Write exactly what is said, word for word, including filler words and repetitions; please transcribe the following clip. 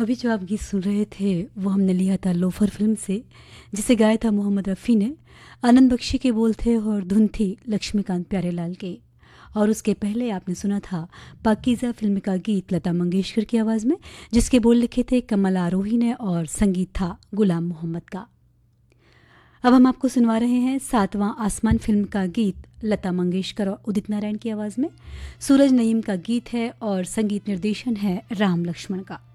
अभी जो आप गीत सुन रहे थे वो हमने लिया था लोफर फिल्म से, जिसे गाया था मोहम्मद रफ़ी ने। आनंद बख्शी के बोल थे और धुन थी लक्ष्मीकांत प्यारेलाल के। और उसके पहले आपने सुना था पाकीज़ा फिल्म का गीत लता मंगेशकर की आवाज़ में, जिसके बोल लिखे थे कमल आरोही ने और संगीत था गुलाम मोहम्मद का। अब हम आपको सुनवा रहे हैं सातवां आसमान फिल्म का गीत लता मंगेशकर और उदित नारायण की आवाज़ में। सूरज नईम का गीत है और संगीत निर्देशन है राम लक्ष्मण का।